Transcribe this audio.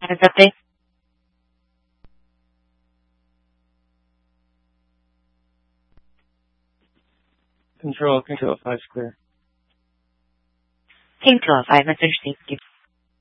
Status update. Control 5's clear. Team 205, message received.